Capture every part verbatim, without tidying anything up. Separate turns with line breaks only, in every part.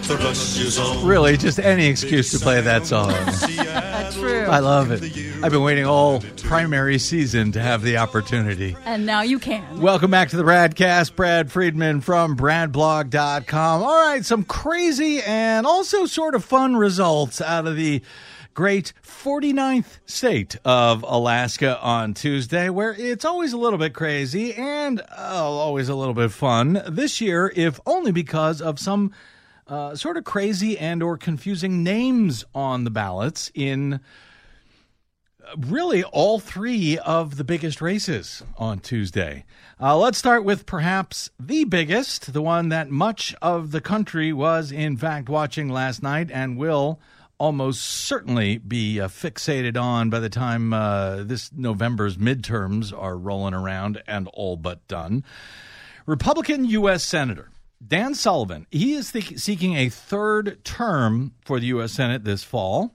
Really, just any excuse to play that song.
That's true.
I love it. I've been waiting all primary season to have the opportunity.
And now you can.
Welcome back to the Bradcast. Brad Friedman from brad blog dot com. All right, some crazy and also sort of fun results out of the great forty-ninth state of Alaska on Tuesday, where it's always a little bit crazy and uh, always a little bit fun. This year, if only because of some uh, sort of crazy and or confusing names on the ballots in really all three of the biggest races on Tuesday. Uh, let's start with perhaps the biggest, the one that much of the country was in fact watching last night and will almost certainly be uh, fixated on by the time uh, this November's midterms are rolling around and all but done. Republican U S Senator Dan Sullivan, he is th- seeking a third term for the U S Senate this fall.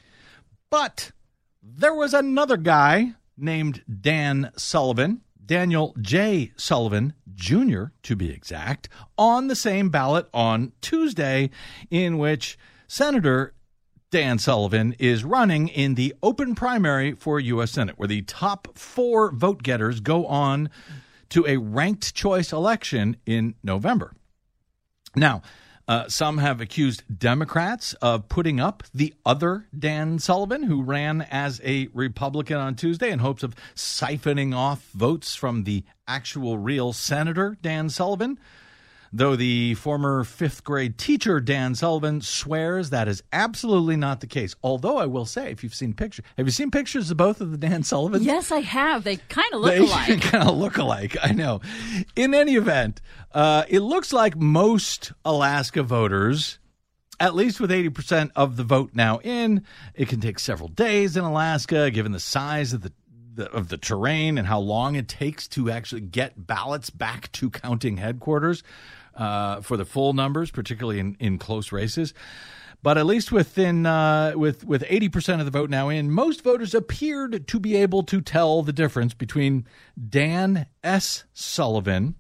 But there was another guy named Dan Sullivan, Daniel J. Sullivan Junior to be exact, on the same ballot on Tuesday, in which Senator Dan Sullivan is running in the open primary for U S Senate, where the top four vote getters go on to a ranked choice election in November. Now, uh, some have accused Democrats of putting up the other Dan Sullivan, who ran as a Republican on Tuesday in hopes of siphoning off votes from the actual real Senator Dan Sullivan. Though the former fifth grade teacher, Dan Sullivan, swears that is absolutely not the case. Although I will say, if you've seen pictures, have you seen pictures of both of the Dan Sullivans?
Yes, I have. They kind of look
they
alike.
They kind of look alike, I know. In any event, uh, it looks like most Alaska voters, at least with eighty percent of the vote now in, it can take several days in Alaska, given the size of the of the terrain and how long it takes to actually get ballots back to counting headquarters uh, for the full numbers, particularly in, in close races. But at least within uh, with with eighty percent of the vote now in, most voters appeared to be able to tell the difference between Dan S. Sullivan,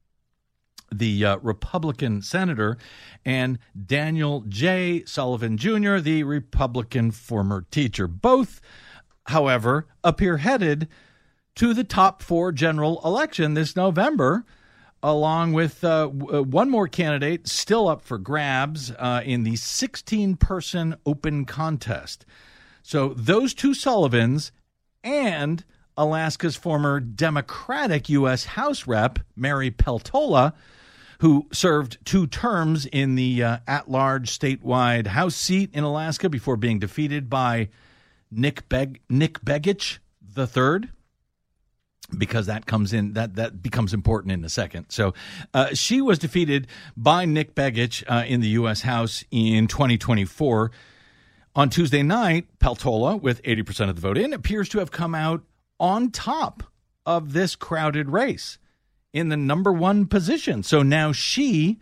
the uh, Republican senator, and Daniel J. Sullivan Junior, the Republican former teacher. Both, however, appear headed to the top four general election this November, along with uh, w- one more candidate still up for grabs uh, in the sixteen-person open contest. So those two Sullivans and Alaska's former Democratic U S House Rep, Mary Peltola, who served two terms in the uh, at-large statewide House seat in Alaska before being defeated by Nick Beg Nick Begich the third, because that comes in that that becomes important in a second. So uh, she was defeated by Nick Begich uh, in the U S House in twenty twenty-four. On Tuesday night, Peltola, with eighty percent of the vote in, appears to have come out on top of this crowded race in the number one position. So now she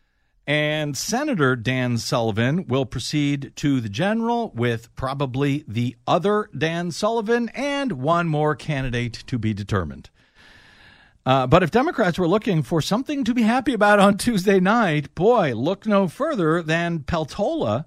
and Senator Dan Sullivan will proceed to the general with probably the other Dan Sullivan and one more candidate to be determined. Uh, but if Democrats were looking for something to be happy about on Tuesday night, boy, look no further than Peltola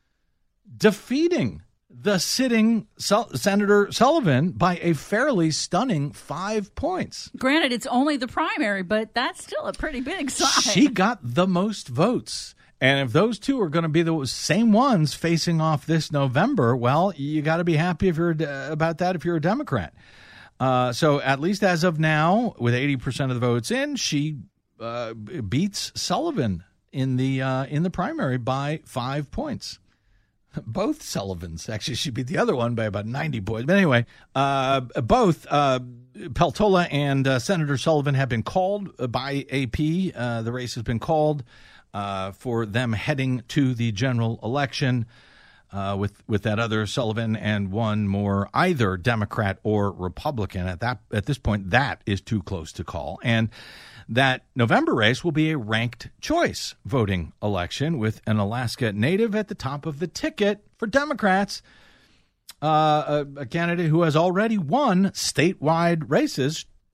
defeating the sitting Su- Senator Sullivan by a fairly stunning five points.
Granted, it's only the primary, but that's still a pretty big sign.
She got the most votes. And if those two are going to be the same ones facing off this November, well, you got to be happy if you're uh, about that if you're a Democrat. Uh, so at least as of now, with eighty percent of the votes in, she uh, beats Sullivan in the uh, in the primary by five points. Both Sullivans. Actually, she beat the other one by about ninety points. But anyway, uh, both uh, Peltola and uh, Senator Sullivan have been called by A P. Uh, the race has been called uh, for them heading to the general election uh, with with that other Sullivan and one more, either Democrat or Republican. At that at this point, that is too close to call. And that November race will be a ranked choice voting election with an Alaska native at the top of the ticket for Democrats, uh, a, a candidate who has already won statewide races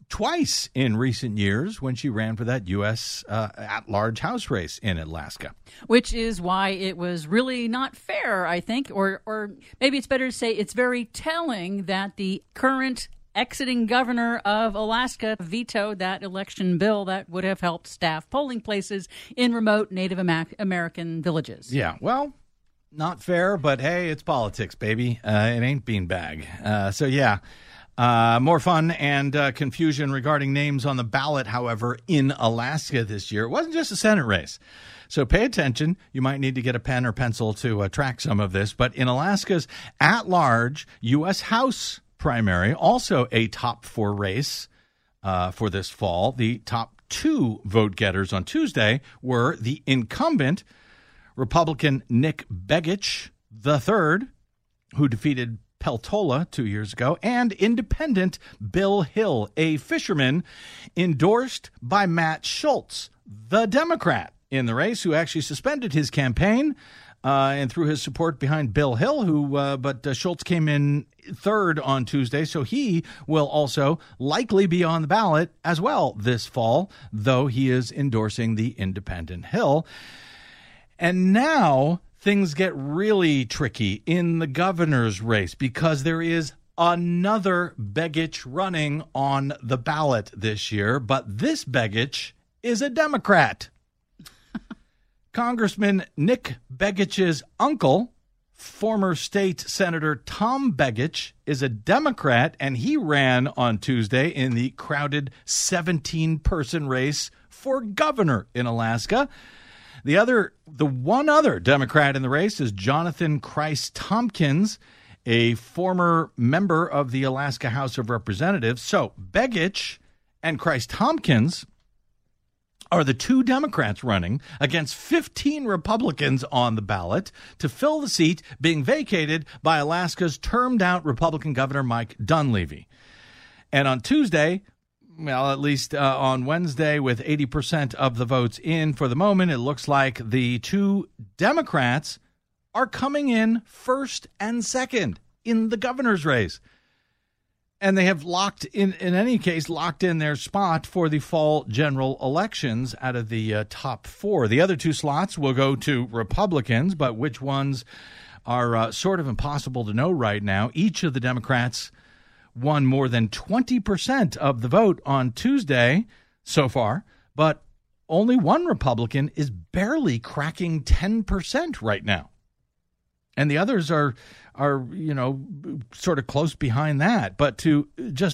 twice in recent years when she ran for that U S uh, at-large House race in Alaska.
Which is why it was really not fair, I think, or or maybe it's better to say it's very telling that the current exiting governor of Alaska vetoed that election bill that would have helped staff polling places in remote Native American villages.
Yeah, well, not fair, but hey, it's politics, baby. Uh, it ain't beanbag. Uh, so, yeah. Uh, more fun and uh, confusion regarding names on the ballot, however, in Alaska this year. It wasn't just a Senate race. So pay attention. You might need to get a pen or pencil to uh, track some of this. But in Alaska's at-large U S House primary, also a top four race uh, for this fall, the top two vote getters on Tuesday were the incumbent Republican Nick Begich the third, who defeated Peltola two years ago, and independent Bill Hill, a fisherman endorsed by Matt Schultz, the Democrat in the race, who actually suspended his campaign uh, and threw his support behind Bill Hill, who uh, but uh, Schultz came in third on Tuesday, so he will also likely be on the ballot as well this fall, though he is endorsing the independent Hill. And now things get really tricky in the governor's race because there is another Begich running on the ballot this year, but this Begich is a Democrat. Congressman Nick Begich's uncle, former state Senator Tom Begich, is a Democrat, and he ran on Tuesday in the crowded seventeen-person race for governor in Alaska. The other, the one other Democrat in the race is Jonathan Christ Tompkins, a former member of the Alaska House of Representatives. So Begich and Christ Tompkins are the two Democrats running against fifteen Republicans on the ballot to fill the seat being vacated by Alaska's termed-out Republican Governor Mike Dunleavy. And on Tuesday, well, at least uh, on Wednesday, with eighty percent of the votes in for the moment, it looks like the two Democrats are coming in first and second in the governor's race. And they have locked in, in any case, locked in their spot for the fall general elections out of the uh, top four. The other two slots will go to Republicans, but which ones are uh, sort of impossible to know right now. Each of the Democrats won more than twenty percent of the vote on Tuesday so far, but only one Republican is barely cracking ten percent right now. And the others are, are you know, sort of close behind that. But to just,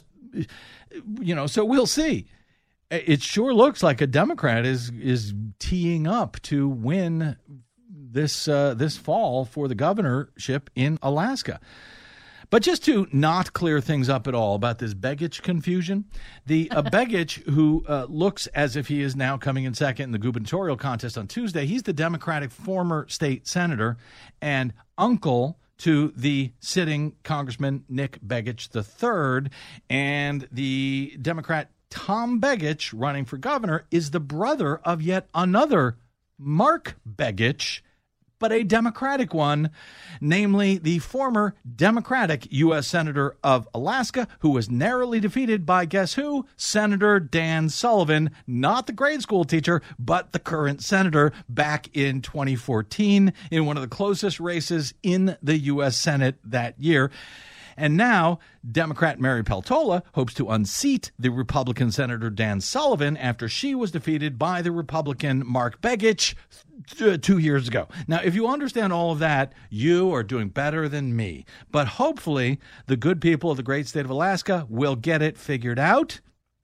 you know, so we'll see. It sure looks like a Democrat is is teeing up to win this uh, this fall for the governorship in Alaska. But just to not clear things up at all about this Begich confusion, the uh, Begich, who uh, looks as if he is now coming in second in the gubernatorial contest on Tuesday, he's the Democratic former state senator and uncle to the sitting Congressman Nick Begich the third. And the Democrat Tom Begich, running for governor, is the brother of yet another Mark Begich, but a Democratic one, namely the former Democratic U S Senator of Alaska, who was narrowly defeated by, guess who? Senator Dan Sullivan, not the grade school teacher, but the current senator, back in twenty fourteen in one of the closest races in the U S Senate that year. And now, Democrat Mary Peltola hopes to unseat the Republican Senator Dan Sullivan after she was defeated by the Republican Mark Begich th- two years ago. Now, if you understand all of that, you are doing better than me. But hopefully, the good people of the great state of Alaska will get it figured out.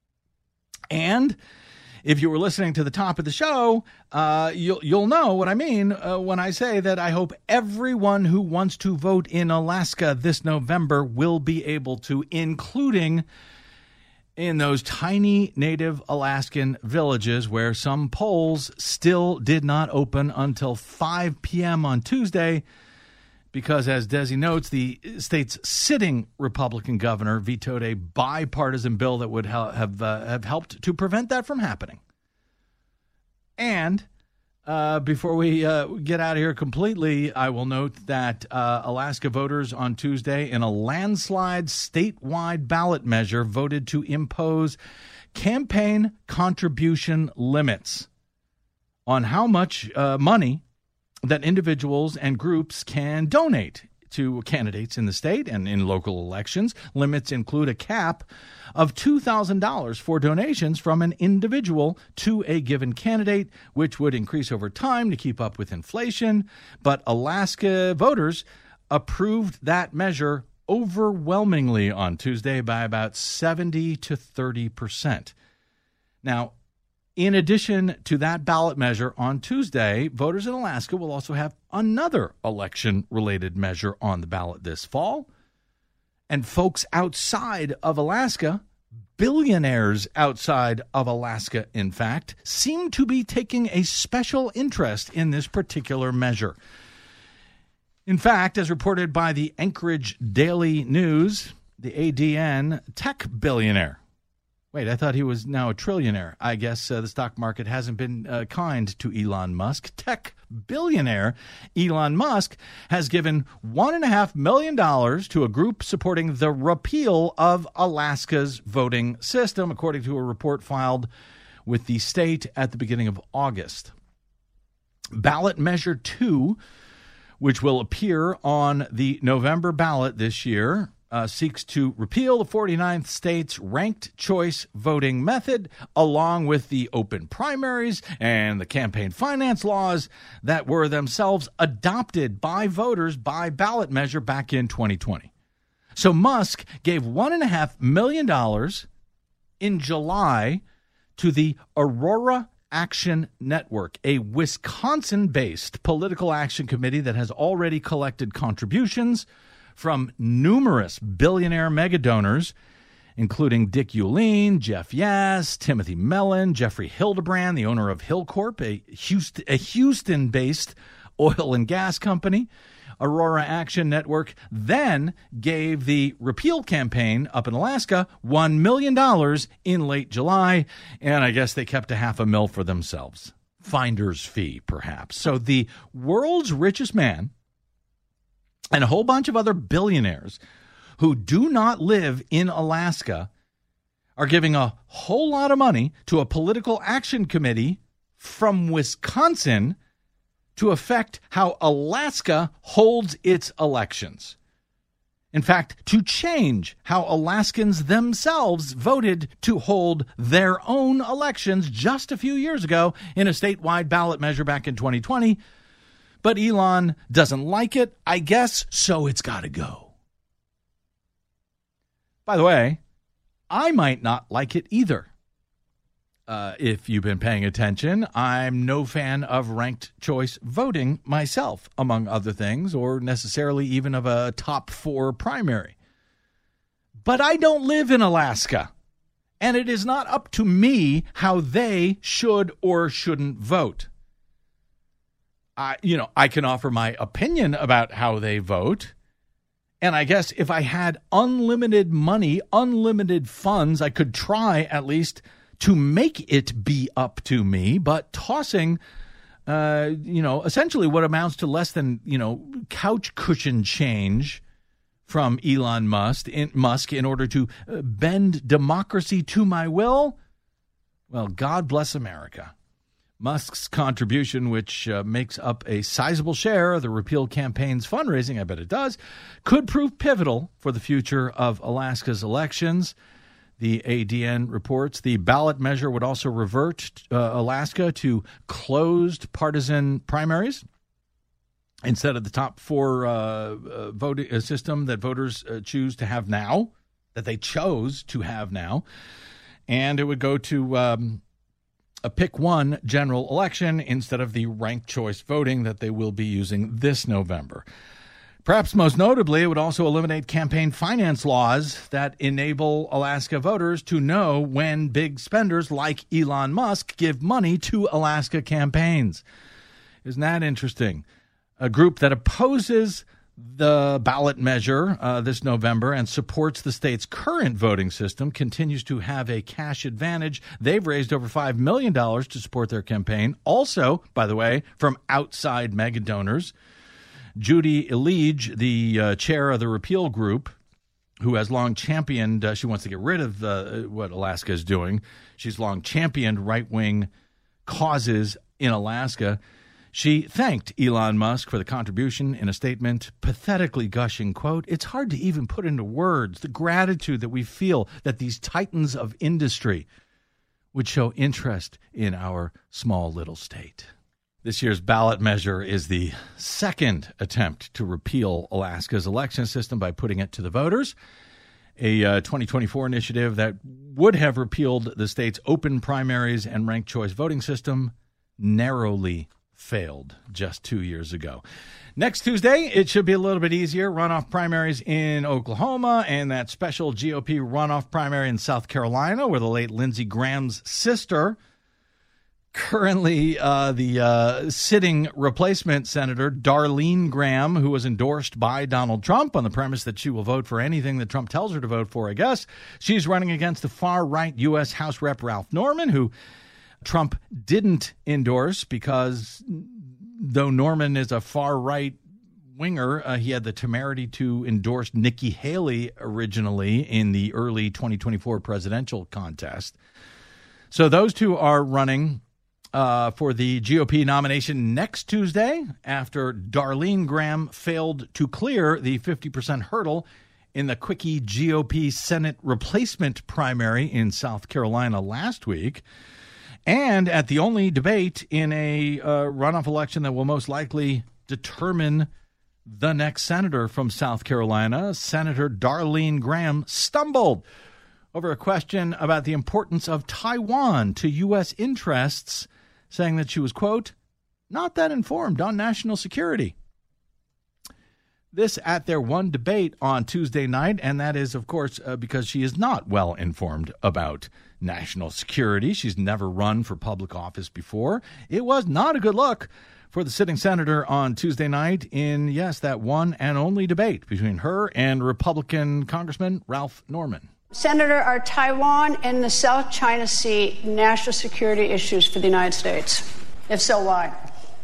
And if you were listening to the top of the show, uh, you'll you'll know what I mean uh, when I say that I hope everyone who wants to vote in Alaska this November will be able to, including in those tiny native Alaskan villages where some polls still did not open until five p.m. on Tuesday, because, as Desi notes, the state's sitting Republican governor vetoed a bipartisan bill that would ha- have uh, have helped to prevent that from happening. And Uh, before we uh, get out of here completely, I will note that uh, Alaska voters on Tuesday, in a landslide statewide ballot measure, voted to impose campaign contribution limits on how much uh, money that individuals and groups can donate to candidates in the state and in local elections. Limits include a cap of two thousand dollars for donations from an individual to a given candidate, which would increase over time to keep up with inflation. But Alaska voters approved that measure overwhelmingly on Tuesday by about seventy to thirty percent. Now, in addition to that ballot measure on Tuesday, voters in Alaska will also have another election-related measure on the ballot this fall. And folks outside of Alaska, billionaires outside of Alaska, in fact, seem to be taking a special interest in this particular measure. In fact, as reported by the Anchorage Daily News, the A D N tech billionaire, Wait, I thought he was now a trillionaire. I guess uh, the stock market hasn't been uh, kind to Elon Musk. Tech billionaire Elon Musk has given one point five million dollars to a group supporting the repeal of Alaska's voting system, according to a report filed with the state at the beginning of August. Ballot Measure two, which will appear on the November ballot this year, Uh, seeks to repeal the forty-ninth state's ranked choice voting method, along with the open primaries and the campaign finance laws that were themselves adopted by voters by ballot measure back in twenty twenty. So Musk gave one point five million dollars in July to the Aurora Action Network, a Wisconsin-based political action committee that has already collected contributions from numerous billionaire mega donors, including Dick Uihlein, Jeff Yass, Timothy Mellon, Jeffrey Hildebrand, the owner of Hillcorp, a Houston, a Houston-based oil and gas company. Aurora Action Network then gave the repeal campaign up in Alaska one million dollars in late July, and I guess they kept a half a mil for themselves. Finder's fee, perhaps. So the world's richest man and a whole bunch of other billionaires who do not live in Alaska are giving a whole lot of money to a political action committee from Wisconsin to affect how Alaska holds its elections. In fact, to change how Alaskans themselves voted to hold their own elections just a few years ago in a statewide ballot measure back in twenty twenty. But Elon doesn't like it, I guess, so it's got to go. By the way, I might not like it either. Uh, if you've been paying attention, I'm no fan of ranked choice voting myself, among other things, or necessarily even of a top four primary. But I don't live in Alaska, and it is not up to me how they should or shouldn't vote. I, you know, I can offer my opinion about how they vote. And I guess if I had unlimited money, unlimited funds, I could try at least to make it be up to me. But tossing, uh, you know, essentially what amounts to less than, you know, couch cushion change from Elon Musk in, Musk in order to bend democracy to my will, well, God bless America. Musk's contribution, which uh, makes up a sizable share of the repeal campaign's fundraising, I bet it does, could prove pivotal for the future of Alaska's elections. The A D N reports the ballot measure would also revert uh, Alaska to closed partisan primaries instead of the top four uh, uh, voting uh, system that voters uh, choose to have now, that they chose to have now. And it would go to Um, a pick one general election instead of the ranked choice voting that they will be using this November. Perhaps most notably, it would also eliminate campaign finance laws that enable Alaska voters to know when big spenders like Elon Musk give money to Alaska campaigns. Isn't that interesting? A group that opposes the ballot measure uh, this November and supports the state's current voting system, continues to have a cash advantage. They've raised over five million dollars to support their campaign. Also, by the way, from outside mega donors. Judy Elige, the uh, chair of the repeal group, who has long championed, uh, she wants to get rid of uh, what Alaska is doing. She's long championed right-wing causes in Alaska. She thanked Elon Musk for the contribution in a statement, pathetically gushing, quote, "It's hard to even put into words the gratitude that we feel that these titans of industry would show interest in our small little state." This year's ballot measure is the second attempt to repeal Alaska's election system by putting it to the voters. A uh, twenty twenty-four initiative that would have repealed the state's open primaries and ranked choice voting system narrowly failed just two years ago. Next Tuesday, it should be a little bit easier. Runoff primaries in Oklahoma and that special G O P runoff primary in South Carolina, where the late Lindsey Graham's sister, currently uh, the uh, sitting replacement senator, Darlene Graham, who was endorsed by Donald Trump on the premise that she will vote for anything that Trump tells her to vote for, I guess. She's running against the far-right U S House Rep Ralph Norman, who Trump didn't endorse because though Norman is a far-right winger, uh, he had the temerity to endorse Nikki Haley originally in the early twenty twenty-four presidential contest. So those two are running uh, for the G O P nomination next Tuesday after Darlene Graham failed to clear the fifty percent hurdle in the quickie G O P Senate replacement primary in South Carolina last week. And at the only debate in a uh, runoff election that will most likely determine the next senator from South Carolina, Senator Darlene Graham stumbled over a question about the importance of Taiwan to U S interests, saying that she was, quote, not that informed on national security. This at their one debate on Tuesday night, and that is, of course, uh, because she is not well informed about national security. She's never run for public office before. It was not a good look for the sitting senator on Tuesday night in, yes, that one and only debate between her and Republican Congressman Ralph Norman.
Senator, are Taiwan and the South China Sea national security issues for the United States? If so, why?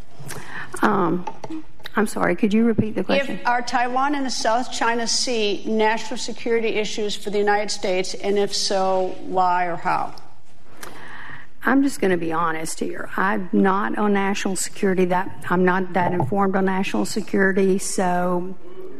Um, I'm sorry, could you repeat the question?
If, are Taiwan and the South China Sea national security issues for the United States, and if so, why or how?
I'm just going to be honest here. I'm not on national security. That I'm not that informed on national security, so...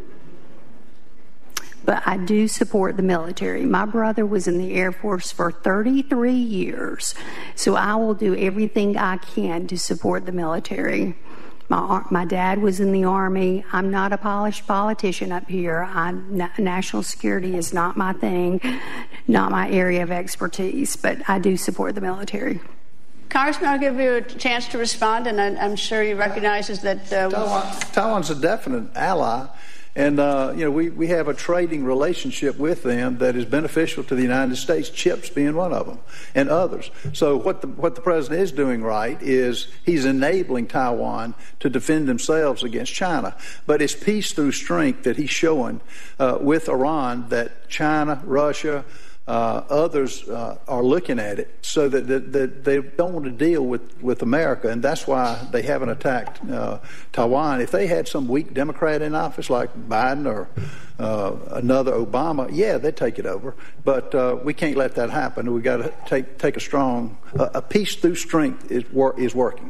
But I do support the military. My brother was in the Air Force for thirty-three years, so I will do everything I can to support the military. My my dad was in the Army. I'm not a polished politician up here. I, national security is not my thing, not my area of expertise, but I do support the military.
Congressman, I'll give you a chance to respond, and I, I'm sure you recognize that... Uh,
Taiwan, Taiwan's a definite ally. And, uh, you know, we, we have a trading relationship with them that is beneficial to the United States, chips being one of them, and others. So what the, what the president is doing right is he's enabling Taiwan to defend themselves against China. But it's peace through strength that he's showing uh, with Iran that China, Russia, Uh, others uh, are looking at it so that, that, that they don't want to deal with, with America, and that's why they haven't attacked uh, Taiwan. If they had some weak Democrat in office like Biden or uh, another Obama, yeah, they'd take it over. But uh, we can't let that happen. We've got to take take a strong, uh, a peace through strength is, wor- is working.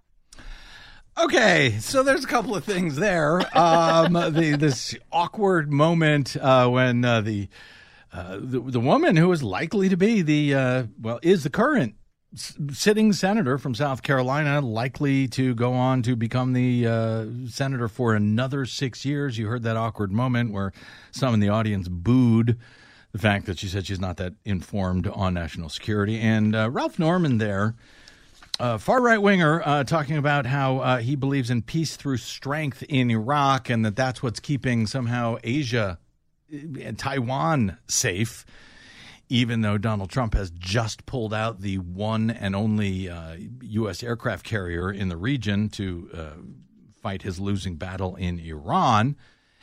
Okay, so there's a couple of things there. Um, the, this awkward moment uh, when uh, the Uh, the, the woman who is likely to be the, uh, well, is the current s- sitting senator from South Carolina, likely to go on to become the uh, senator for another six years. You heard that awkward moment where some in the audience booed the fact that she said she's not that informed on national security. And uh, Ralph Norman there, uh, far right winger, uh, talking about how uh, he believes in peace through strength in Iraq and that that's what's keeping somehow Asia and Taiwan safe, even though Donald Trump has just pulled out the one and only uh, U S aircraft carrier in the region to uh, fight his losing battle in Iran.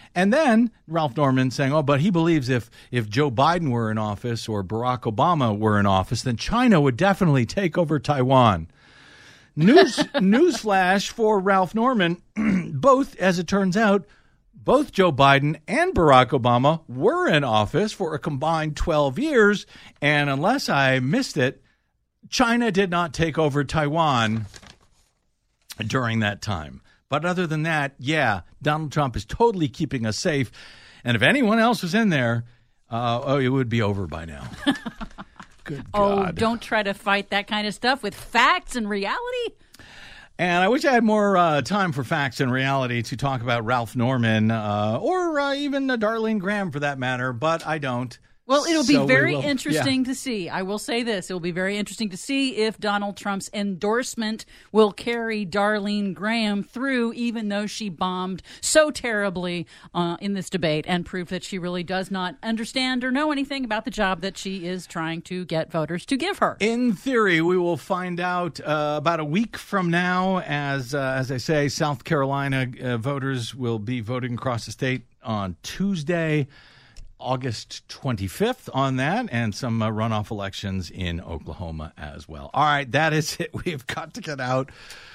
And then Ralph Norman saying, oh, but he believes if, if Joe Biden were in office or Barack Obama were in office, then China would definitely take over Taiwan. News Newsflash for Ralph Norman, both, as it turns out, both Joe Biden and Barack Obama were in office for a combined twelve years, and unless I missed it, China did not take over Taiwan during that time. But other than that, yeah, Donald Trump is totally keeping us safe. And if anyone else was in there, uh, oh, it would be over by now. Good God.
Oh, don't try to fight that kind of stuff with facts and reality.
And I wish I had more uh, time for facts and reality to talk about Ralph Norman uh, or uh, even uh, Darlene Graham for that matter, but I don't.
Well, it'll be
So we
very
will-
interesting
yeah.
to see. I will say this. It'll be very interesting to see if Donald Trump's endorsement will carry Darlene Graham through, even though she bombed so terribly uh, in this debate and proved that she really does not understand or know anything about the job that she is trying to get voters to give her.
In theory, we will find out uh, about a week from now. As uh, as I say, South Carolina uh, voters will be voting across the state on Tuesday, August twenty-fifth on that, and some uh, runoff elections in Oklahoma as well. All right, that is it. We've got to get out.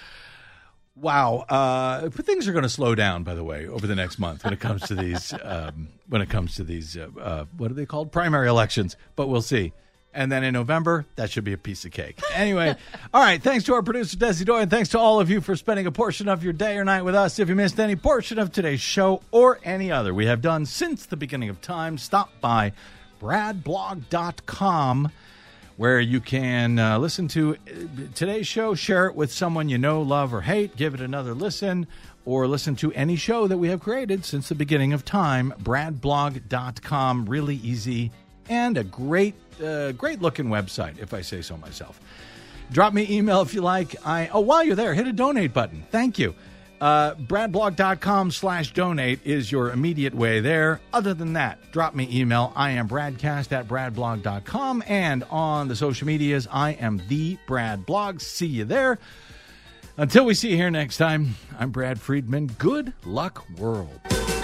Wow. Uh, but things are going to slow down, by the way, over the next month when it comes to these, um, when it comes to these, uh, uh, what are they called? Primary elections. But we'll see. And then in November, that should be a piece of cake. Anyway, all right. Thanks to our producer, Desi Doy, and thanks to all of you for spending a portion of your day or night with us. If you missed any portion of today's show or any other we have done since the beginning of time, stop by brad blog dot com, where you can uh, listen to today's show, share it with someone you know, love, or hate, give it another listen, or listen to any show that we have created since the beginning of time. brad blog dot com, really easy, and a great, uh, great looking website, if I say so myself. Drop me an email if you like. I oh, while you're there, hit a donate button. Thank you. Uh, brad blog dot com slash donate is your immediate way there. Other than that, drop me email. I am Bradcast at brad blog dot com, and on the social medias, I am the Brad Blog. See you there. Until we see you here next time, I'm Brad Friedman. Good luck, world.